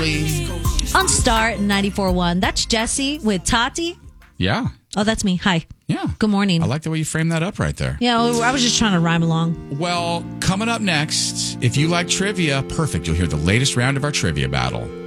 early. On Star 94.1. That's Jesse with Tati. Yeah. Oh, that's me. Hi. Yeah. Good morning. I like the way you framed that up right there. Yeah, I was just trying to rhyme along. Well, coming up next, if you like trivia, perfect. You'll hear the latest round of our trivia battle.